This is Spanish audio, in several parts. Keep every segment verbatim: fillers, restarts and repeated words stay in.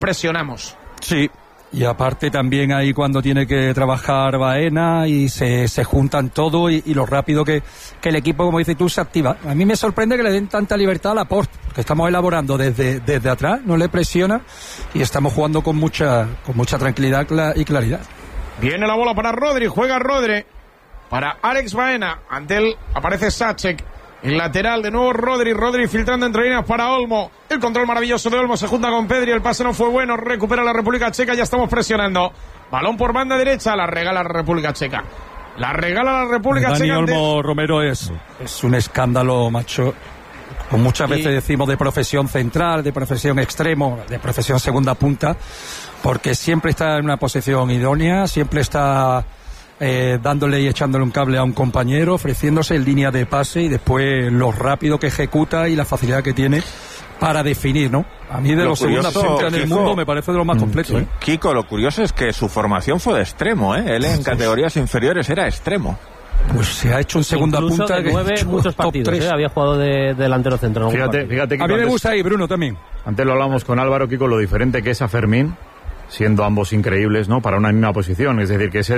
presionamos. Sí. Y aparte también ahí cuando tiene que trabajar Baena y se, se juntan todo y, y lo rápido que, que el equipo, como dices tú, se activa. A mí me sorprende que le den tanta libertad a Laporte, porque estamos elaborando desde, desde atrás, no le presiona y estamos jugando con mucha, con mucha tranquilidad y claridad. Viene la bola para Rodri, juega Rodri para Alex Baena, ante él aparece Sacek. El lateral, de nuevo Rodri, Rodri filtrando entre líneas para Olmo. El control maravilloso de Olmo, se junta con Pedri, el pase no fue bueno, recupera la República Checa, ya estamos presionando. Balón por banda derecha, la regala la República Checa. La regala la República Dani Checa. Dani Olmo Romero es, es un escándalo, macho. Como muchas veces y... decimos de profesión central, de profesión extremo, de profesión segunda punta, porque siempre está en una posición idónea, siempre está... Eh, dándole y echándole un cable a un compañero, ofreciéndose en línea de pase y después lo rápido que ejecuta y la facilidad que tiene para definir, ¿no? A mí de lo los segunda punta en el mundo me parece de lo más completo. Sí. ¿eh? Kiko, lo curioso es que su formación fue de extremo, ¿eh? Él en sí. categorías inferiores era extremo. Pues se ha hecho en segunda Incluso punta de nueve que muchos partidos, ¿eh? Había jugado de, de delantero centro. Fíjate, fíjate que a mí me gusta ahí, Bruno, también. Antes lo hablamos con Álvaro, Kiko, lo diferente que es a Fermín, siendo ambos increíbles, ¿no? Para una misma posición. Es decir, que ese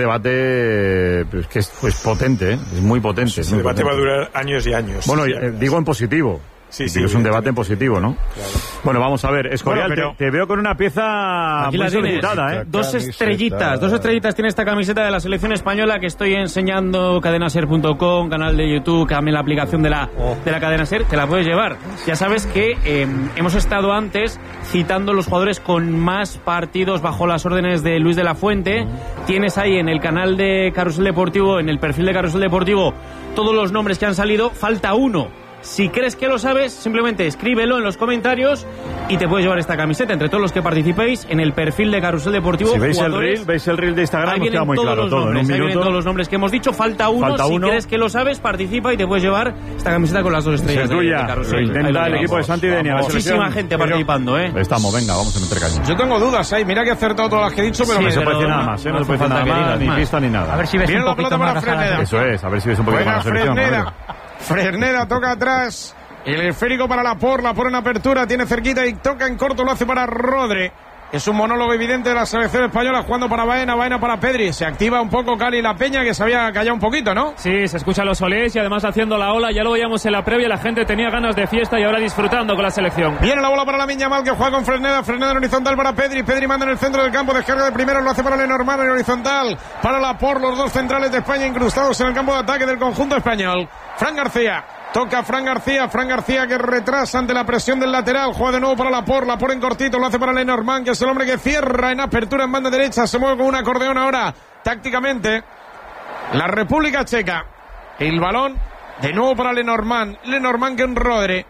debate pues, que es pues, potente, ¿eh? Es muy potente. Ese muy debate potente. va a durar años y años. Bueno, sí, eh, digo en positivo. Sí, sí, es un debate en positivo, ¿no? Claro. Bueno, vamos a ver. Escorial, Bueno, pero... te, te veo con una pieza Aquí muy la tienes, solicitada, ¿eh? Dos estrellitas, dos estrellitas tiene esta camiseta de la selección española que estoy enseñando, cadenaser punto com, canal de YouTube, también la aplicación de la, de la Cadena Ser, te la puedes llevar. Ya sabes que eh, hemos estado antes citando los jugadores con más partidos bajo las órdenes de Luis de la Fuente. Tienes ahí en el canal de Carrusel Deportivo, en el perfil de Carrusel Deportivo, todos los nombres que han salido, falta uno. Si crees que lo sabes, simplemente escríbelo en los comentarios y te puedes llevar esta camiseta entre todos los que participéis en el perfil de Carrusel Deportivo. Si veis jugadores, el reel, veis el reel de Instagram, nos queda muy claro todo. En un ahí minuto, vienen todos los nombres que hemos dicho. Falta uno. Falta si uno. crees que lo sabes, participa y te puedes llevar esta camiseta con las dos estrellas de, de Carrusel. Lo intenta el equipo de Santi Denia. Muchísima gente participando, ¿eh? Estamos, venga, vamos a meter caña. Yo tengo dudas ahí. Mira que he acertado todas las que he dicho, pero sí, no se puede decir nada más, ¿eh? No se puede decir nada más, ni pista ni nada. A ver si ves un poquito más. Eso es, a ver si ves un poquito más la selección. Fresneda. Fresneda toca atrás. El esférico para Laporte, Laporte en apertura, tiene cerquita y toca en corto, lo hace para Rodri. Es un monólogo evidente de la selección española, jugando para Baena, Baena para Pedri. Se activa un poco Cali La Peña, que se había callado un poquito, ¿no? Sí, se escucha los olés y además haciendo la ola. Ya lo veíamos en la previa, la gente tenía ganas de fiesta y ahora disfrutando con la selección. Viene la bola para Lamine Yamal, que juega con Fresneda. Fresneda en horizontal para Pedri. Pedri manda en el centro del campo, descarga de primero, lo hace para Lenormand en horizontal. Para Laporte, los dos centrales de España incrustados en el campo de ataque del conjunto español. Fran García. Toca Fran García, Fran García que retrasa ante la presión del lateral, juega de nuevo para Laporte, Laporte en cortito, lo hace para Lenormand, que es el hombre que cierra en apertura en banda derecha, se mueve con un acordeón ahora, tácticamente, la República Checa, el balón, de nuevo para Lenormand, Lenormand que en Rodri,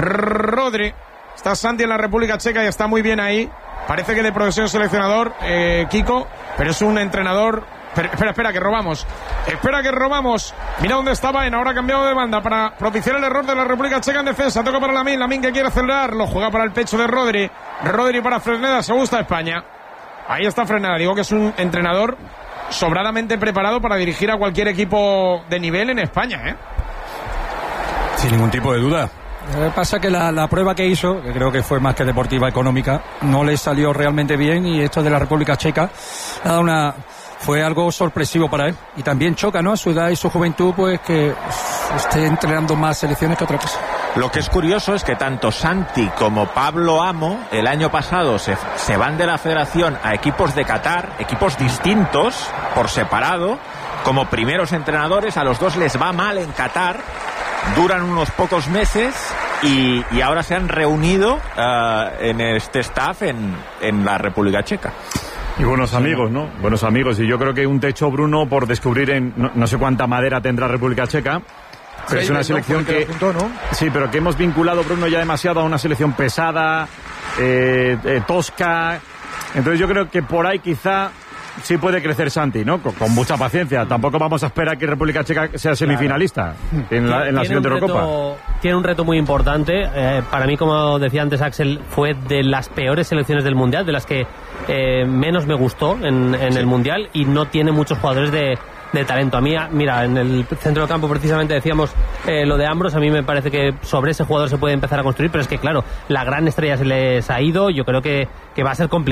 Rodri, está Santi en la República Checa y está muy bien ahí, parece que de profesión seleccionador, eh, Kiko, pero es un entrenador... Pero, espera, espera, que robamos. Espera, que robamos. Mira dónde está Baena. Ahora ha cambiado de banda para propiciar el error de la República Checa en defensa. Toca para Lamine. Lamine que quiere acelerar. Lo juega para el pecho de Rodri. Rodri para Fresneda. Se gusta España. Ahí está Fresneda. Digo que es un entrenador sobradamente preparado para dirigir a cualquier equipo de nivel en España, ¿eh? Sin ningún tipo de duda. Lo que pasa es que la, la prueba que hizo, que creo que fue más que deportiva, económica, no le salió realmente bien y esto de la República Checa ha dado una... Fue algo sorpresivo para él. Y también choca, ¿no? A su edad y su juventud, pues que esté entrenando más selecciones que otra cosa. Lo que es curioso es que tanto Santi como Pablo Amo el año pasado se, se van de la federación a equipos de Qatar, equipos distintos, por separado, como primeros entrenadores. A los dos les va mal en Qatar, duran unos pocos meses y, y ahora se han reunido uh, en este staff en, en la República Checa. Y buenos amigos, ¿no? Buenos amigos. Y yo creo que un techo, Bruno, por descubrir en... No, no sé cuánta madera tendrá República Checa, pero sí, es una selección no, que... Apuntó, ¿no? Sí, pero que hemos vinculado, Bruno, ya demasiado a una selección pesada, eh, eh, tosca. Entonces yo creo que por ahí quizá sí puede crecer Santi, ¿no? Con, con mucha paciencia. Tampoco vamos a esperar que República Checa sea semifinalista claro. en la, en la siguiente Eurocopa. Tiene un reto muy importante. Eh, para mí, como decía antes Axel, fue de las peores selecciones del Mundial, de las que eh, menos me gustó en, en sí. el Mundial, y no tiene muchos jugadores de, de talento. A mí, mira, en el centro del campo precisamente decíamos eh, lo de Ambros, a mí me parece que sobre ese jugador se puede empezar a construir, pero es que claro, la gran estrella se les ha ido, yo creo que, que va a ser complicado.